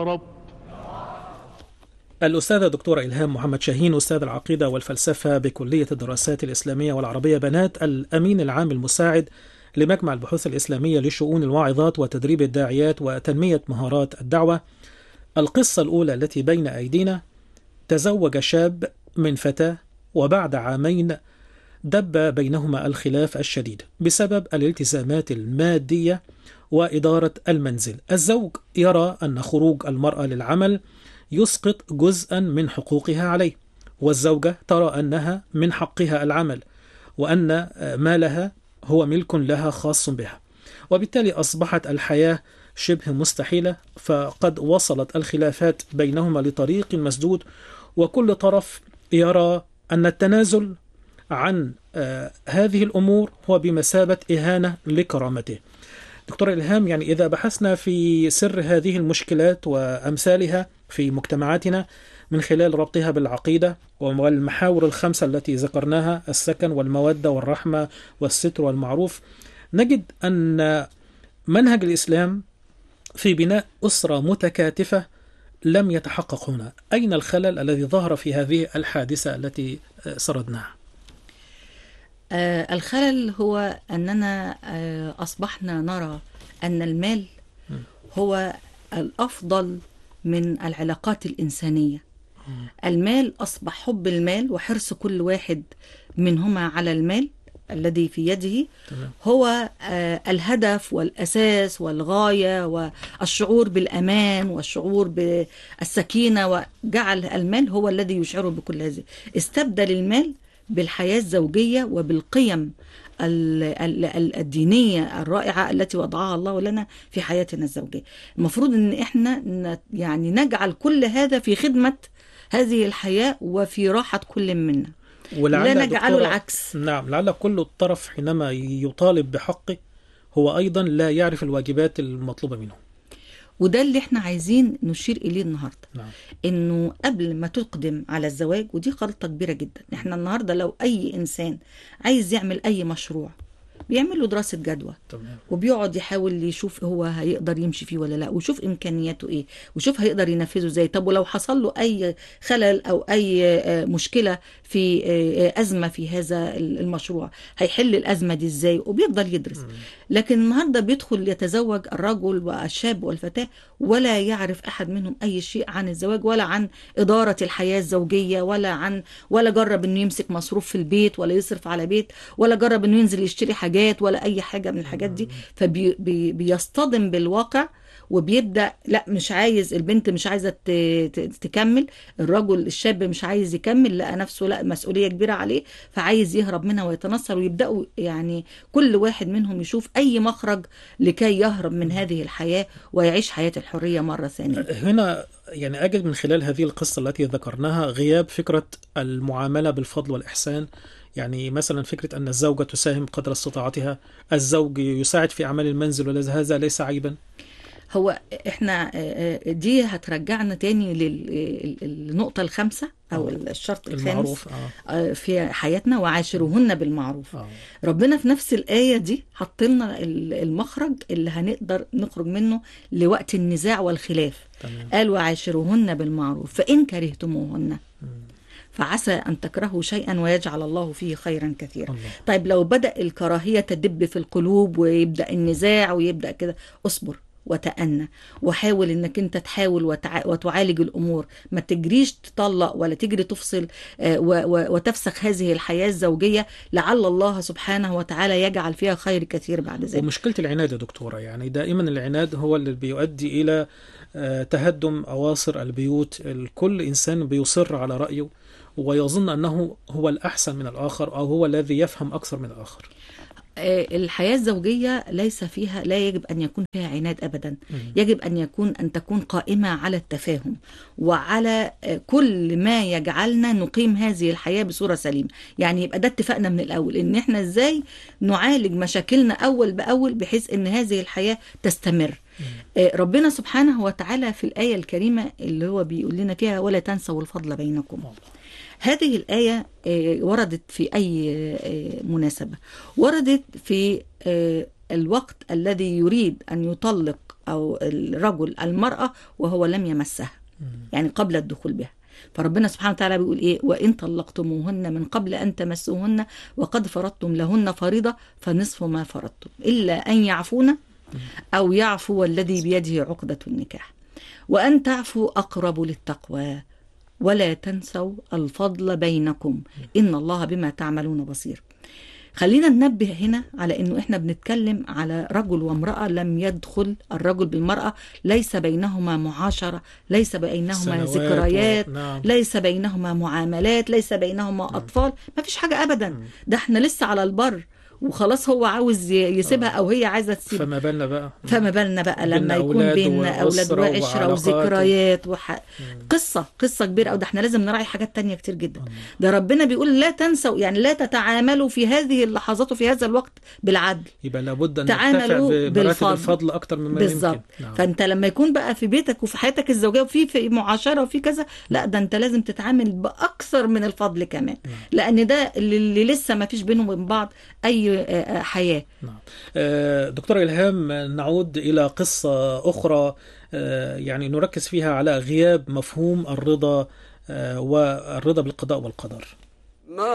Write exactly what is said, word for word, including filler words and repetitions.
يا رب. الأستاذة دكتورة إلهام محمد شاهين، أستاذ العقيدة والفلسفة بكلية الدراسات الإسلامية والعربية بنات، الأمين العام المساعد لمجمع البحوث الإسلامية لشؤون الواعظات وتدريب الداعيات وتنمية مهارات الدعوة. القصة الأولى التي بين أيدينا: تزوج شاب من فتاة، وبعد عامين دب بينهما الخلاف الشديد بسبب الالتزامات المادية وإدارة المنزل. الزوج يرى أن خروج المرأة للعمل يسقط جزءا من حقوقها عليه، والزوجة ترى أنها من حقها العمل، وأن مالها هو ملك لها خاص بها، وبالتالي أصبحت الحياة شبه مستحيلة. فقد وصلت الخلافات بينهما لطريق مسدود، وكل طرف يرى أن التنازل عن آه هذه الأمور هو بمثابة إهانة لكرامته. دكتور إلهام، يعني إذا بحثنا في سر هذه المشكلات وأمثالها في مجتمعاتنا من خلال ربطها بالعقيدة والمحاور الخمسة التي ذكرناها: السكن والمودة والرحمة والستر والمعروف، نجد أن منهج الإسلام في بناء أسرة متكاتفة لم يتحقق هنا. أين الخلل الذي ظهر في هذه الحادثة التي سردناها؟ آه الخلل هو أننا آه أصبحنا نرى أن المال هو الأفضل من العلاقات الإنسانية. المال أصبح حب المال وحرص كل واحد منهما على المال الذي في يده هو آه الهدف والأساس والغاية والشعور بالأمان والشعور بالسكينة، وجعل المال هو الذي يشعر بكل هذه. استبدل المال بالحياة الزوجية وبالقيم الدينية الرائعة التي وضعها الله لنا في حياتنا الزوجية. المفروض ان احنا يعني نجعل كل هذا في خدمة هذه الحياة وفي راحة كل منا، لا نجعله العكس. نعم، لعل كل طرف حينما يطالب بحقه هو أيضا لا يعرف الواجبات المطلوبة منه، وده اللي احنا عايزين نشير إليه النهاردة. نعم. انه قبل ما تقدم على الزواج، ودي غلطة كبيرة جدا. احنا النهاردة لو اي انسان عايز يعمل اي مشروع بيعمل له دراسة جدوى، تمام. وبيقعد يحاول يشوف هو هيقدر يمشي فيه ولا لا، ويشوف امكانياته ايه، ويشوف هيقدر ينفذه ازاي. طب ولو حصل له اي خلل او اي مشكلة في ازمة في هذا المشروع هيحل الازمة دي ازاي، وبيفضل يدرس. م. لكن النهاردة بيدخل يتزوج الرجل والشاب والفتاة ولا يعرف احد منهم اي شيء عن الزواج ولا عن ادارة الحياة الزوجية، ولا عن ولا جرب انه يمسك مصروف في البيت ولا يصرف على بيت، ولا جرب انه ينزل يشتري حاجات ولا اي حاجة من الحاجات دي. فبيصطدم بالواقع وبيبدأ لا مش عايز، البنت مش عايزة تكمل، الرجل الشاب مش عايز يكمل، لقى نفسه لا مسؤولية كبيرة عليه فعايز يهرب منها ويتنصر، ويبدأوا يعني كل واحد منهم يشوف أي مخرج لكي يهرب من هذه الحياة ويعيش حياة الحرية مرة ثانية. هنا يعني أجد من خلال هذه القصة التي ذكرناها غياب فكرة المعاملة بالفضل والإحسان. يعني مثلا فكرة أن الزوجة تساهم قدر استطاعتها، الزوج يساعد في أعمال المنزل، وهذا ليس عيبا. هو احنا دي هترجعنا تاني للنقطة الخامسة أو أوه. الشرط الخامس آه. في حياتنا: وعاشرهن بالمعروف. أوه. ربنا في نفس الآية دي حط لنا المخرج اللي هنقدر نخرج منه لوقت النزاع والخلاف. تمام. قال: وعاشرهن بالمعروف فإن كرهتموهن فعسى أن تكرهوا شيئا ويجعل الله فيه خيرا كثيرا. الله. طيب لو بدأ الكراهية تدب في القلوب ويبدأ النزاع ويبدأ كده، اصبر وتأنى وحاول انك انت تحاول وتع... وتعالج الامور، ما تجريش تطلق ولا تجري تفصل آه و... و... وتفسخ هذه الحياة الزوجية، لعل الله سبحانه وتعالى يجعل فيها خير كثير بعد ذلك. ومشكلة العناد يا دكتورة، يعني دائما العناد هو اللي بيؤدي الى آه تهدم اواصر البيوت. الكل انسان بيصر على رأيه ويظن انه هو الاحسن من الاخر او هو الذي يفهم اكثر من الاخر. الحياة الزوجية ليس فيها، لا يجب أن يكون فيها عناد أبدا. يجب أن يكون أن تكون قائمة على التفاهم وعلى كل ما يجعلنا نقيم هذه الحياة بصورة سليمة. يعني يبقى ده اتفقنا من الأول إن إحنا إزاي نعالج مشاكلنا أول بأول بحيث إن هذه الحياة تستمر. ربنا سبحانه وتعالى في الآية الكريمة اللي هو بيقول لنا فيها: ولا تنسوا الفضل بينكم. هذه الآية وردت في أي مناسبة؟ وردت في الوقت الذي يريد أن يطلق أو الرجل المرأة وهو لم يمسها، يعني قبل الدخول بها. فربنا سبحانه وتعالى بيقول إيه؟ وإن طلقتموهن من قبل أن تمسوهن وقد فرضتم لهن فريضة فنصف ما فرضتم إلا أن يعفون أو يعفو الذي بيده عقدة النكاح وأن تعفوا أقرب للتقوى ولا تنسوا الفضل بينكم إن الله بما تعملون بصير. خلينا ننبه هنا على انه احنا بنتكلم على رجل وامرأة لم يدخل الرجل بالمرأة، ليس بينهما معاشرة، ليس بينهما ذكريات، و... نعم. ليس بينهما معاملات، ليس بينهما أطفال، ما فيش حاجة أبدا. ده احنا لسه على البر وخلاص هو عاوز يسيبها او هي عايزه تسيبها. فما بالنا بقى فما بالنا بقى لما يكون بين اولاد وعشره وذكريات وح... قصه قصه كبيره قوي. ده احنا لازم نراعي حاجات تانية كتير جدا. ده ربنا بيقول لا تنسوا، يعني لا تتعاملوا في هذه اللحظات وفي هذا الوقت بالعدل، يبقى لابد ان تعاملوا بمراتب الفضل اكتر مما بالزبط. يمكن. نعم. فانت لما يكون بقى في بيتك وفي حياتك الزوجيه وفي في معاشره وفي كذا، لا ده انت لازم تتعامل باكثر من الفضل كمان. نعم. لان ده اللي لسه ما فيش بينهم وبين بعض اي حياه. نعم. دكتورة إلهام، نعود إلى قصة أخرى يعني نركز فيها على غياب مفهوم الرضا والرضا بالقضاء والقدر.